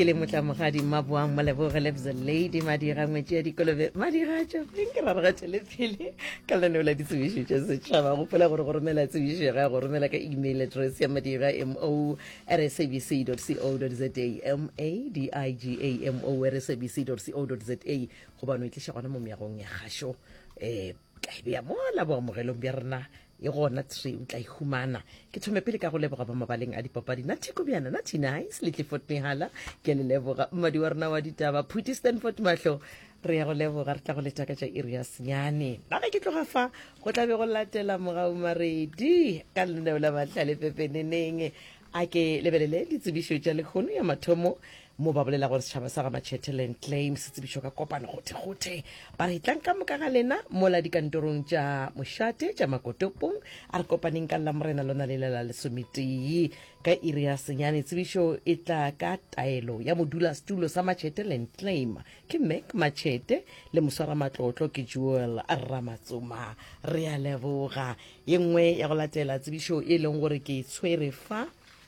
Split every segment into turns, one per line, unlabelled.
ke le motlamogadi maboang maleboge lebza lady madira ngwetse ya dikolobe madira tša ke raraga telepele ka leneo la ditsebišo tša setšhaba gopola gore go romela tsebišo ga go romela ka email address ya madira mo@sabc.co.za madigamo@sabc.co.za gobane o itliša gona mo meagong ya kgašo ka e bea mo la boamogelong bja rena e gona 3 o tla ihumana ke thome pele ka go leboga ba mabaleng a dipapadi na theko bjana na tinice le tlefort mehala ke le leboga mmadi wa rena wa ditaba phuti stanford mahlo re ya go leboga re tla go letaka tša irias nyane nna ke tloga fa go tla be go latela mogau maredi ka leneo la mahlale pepeneneng a ke lebelele ditsebišo tša lekgono ya mathomo mo ba bolela gore setšhaba sa ga Matšhe claim se tsebišo ka kopano gothe ba re tlang ka moka ga lena mola dikantorong tša mošate tša makotopong a re kopaneng ka la morena lona le lela lesometee ka iri ya senyane tsebišo e tla ka taelo ya modula setulo sa Matšhe claim ke Mac Matšhe le moswara matlotlo ke Joel Ramatsoma re a leboga ye nngwe ya go latela tsebišo e leng gore ke tshwere fa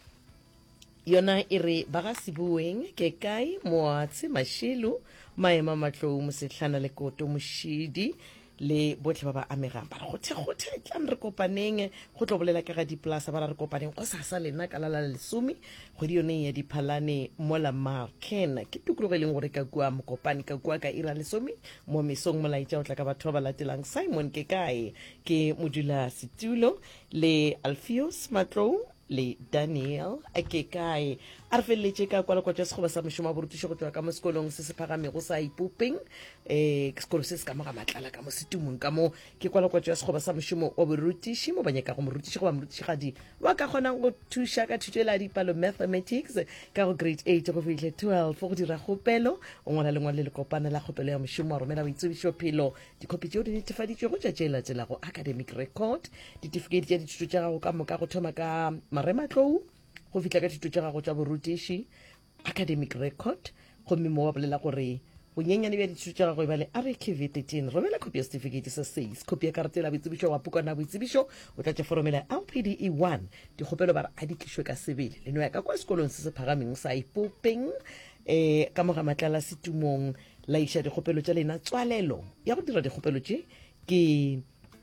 yona e re ba ga sebueng ke kae moatshe mašilo maema matlou mosetlhana le koto mošidi le botlhe ba ba amegang ba re gothe tlang re kopaneng go tlo bolela ka ga diplasa ba re kopaneng go sa lena ka la lesome kgwedi yone ya diphalane mola marken ke tukologo e leng gore ka kua mokopane ka kua ka ira lesome mo mesong molaitša o tla ka batho ba ba latelang Simon ke kae ke modula setulo le Alpheus Matlou le Daniel ke kae a re feleletše ka kwa lekwa tša sekgoba sa mošomo a borutišo go tšwa ka mo sekolong se se phagamego sa ipopeng sekolo se se ka mo ga matlala ka mo setumong ka mo ke kwa lekwa tša sekgoba sa mošomo o borutiši mo banyaka go morutiši go ba morutišigadi wa ka kgonang go thuša ka thuto la dipalo mathematics ka go grade 8 go fihle 12 go dira kgopelo o ngwala lengwalo le lekopana la kgopelo ya mošomo a romela boitsebišo phelo dikopi tšeo di netefaditšwe go tša tšela go academic record ditefikeiti tša dithuto tša gago ka moka go thoma ka marematlou go fitla ka dithuto tša gago tša borutiši academic record gomme mo wa bolela gore bonyenyane bja dithuto tša gago e ba le RKV 13 romela copy ya certificate sa 6 copy ya karate la boitsebišo wa pukana boitsebišo o tlatša foromela LPDE 1 dikgopelo ba re a di tlišwe ka sebele leno ya ka kwa sekolong se se phagameng sa ipopeng ka moga matlala setumong la iša dikgopelo tša lena tswalelo ya go dira dikgopelo tše ke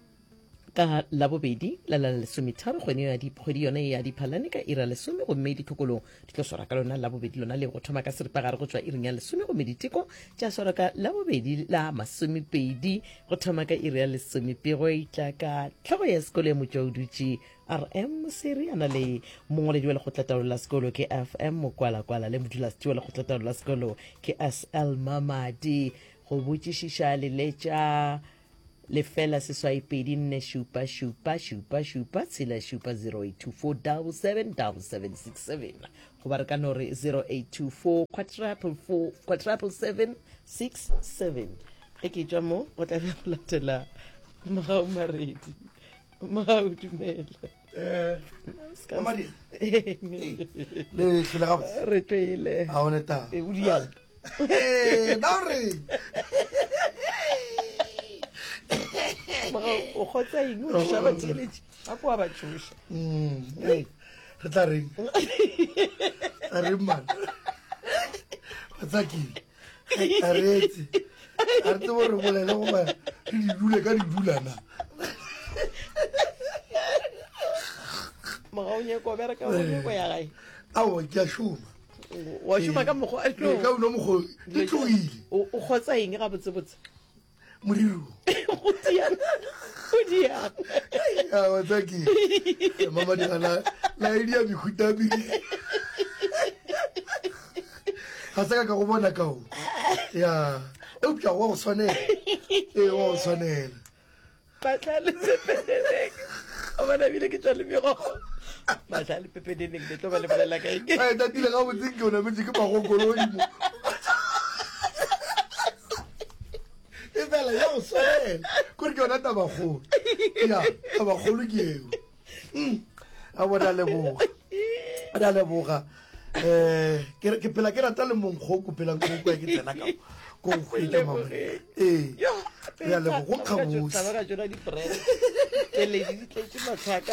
ka labobedi la lesometharo kgwedi yone ya diphalane ka ira lesome gomme dithokolo di tlo swara ka lona labobedi lona le go thoma ka seripagare go tswa iring ya lesome gomme diteko tša swara ka labobedi la masomepedi go thoma ka iri ya lesomepego itla ka tlhogo ya sekolo ya motšwaodutši RM seri ana le mongwaledi wa lekgotlataolo la sekolo ke FM mokwala-kwala le modulasetulo wa lekgotlataolo la sekolo ke SL Mamadi go botšišiša leletša lefela seswaipedi nne šupa tshela šupa 0824777767 go ba re ka nore 0824 ge ke tšwa mo go tla be go latela mogau maredi mogau dumela re tlile o diang o kgotsa eng o šaba theletše a kwa ba tšhoša
re tla reng a re mana watsakile a reetse a re tsebo re bolele goba re didule ka didulana
mogaonyeko bereka onyeko ya gae
ao ke a šoma
wa šoma ka mokgwa
ka uno mokgwa ke tlogile
o kgotsa eng ga botsebotse
moriro
go diang
watsaki mama di la edi ya mehutami ga se ka go bona kao ya eupša wa go tshwanela wa go tshwanela
batlhale pepeneneng o bona bile ke tswa le megogo batlhale pepeneneng le tlo ba le bolela ka eng
tatile ga botsenke o nametse ke magokolodimo fela ya go tshwanela kore ke yona tabagolo ya tabagolo ke eo a bona leboga ke phela ke rata le monkgo ko phelang ko kwa ke tsena ka ko go ile mama re a lebo go kgabotse
ga jona di brand ke le di tletse matlhaka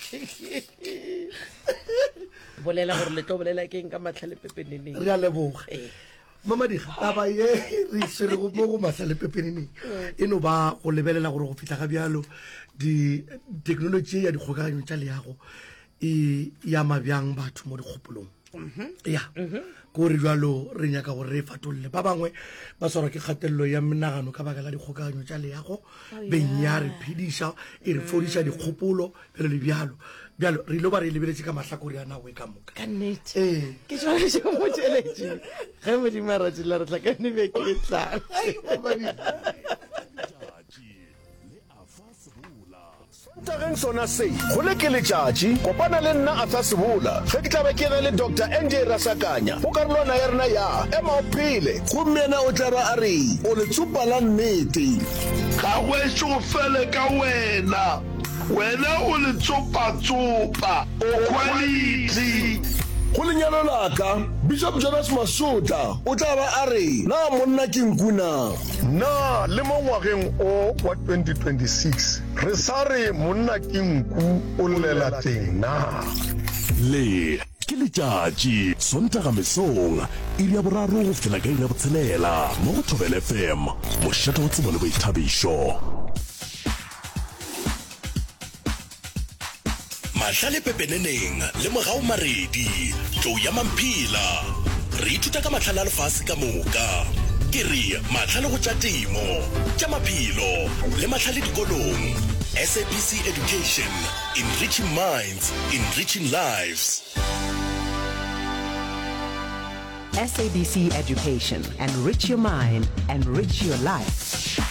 bolela gore le tlo bolela ke eng ka matlhale pepeneneng
re a leboga mama diga taba ye re sere go mo go matlhale pepeneneng e no ba go lebelela gore go fitla ga bjalo di technology ya dikgokaganyo tša leago ya mabjang batho mo dikgopolong ya gore jalo re nyaka gore re fatolle ba bangwe ba swarwa ke kgatelelo ya menagano ka baka la dikgokaganyo tša leago beng ya re phediša e re fodiša dikgopolo pele le bjalo re ilo ba re lebeletse ka mahlakore ya nako e ka moka
ka nnete ke tshwanetse mo tšheletse ge modimo a ratile re tlhakane beke e tlang
tageng sona se go le ke letšatši kopana le nna a tsa sebola ge ke tlabe ke ge le dr nj rasakanya go karolwana ya rena ya ema o phele gomme ena o tla ba a re o le tsopa la nnete
ga gwešo go fele ka wena o le tsopa-tsopa o quality
go lenyalo laka bishop jonas masota o tla ba a re na monna ke nkuna
na le mo ngwageng o wa 2026 re sa re monna ke nku o llela teng na
le ke letšatši sontaga mesong iri ya boraro go fela ka iri ya botshelela mo go Thobela FM mošate wa tsebo le boithabišo mahlale pepeneneng le mogao maredi tlou ya mamphila re ithuta ka mahlale a lefase ka moka ke re mahlale go tša temo tša maphelo le mahlale dikolong SABC Education, enriching minds, enriching lives.
SABC Education, enrich your mind, enrich your life.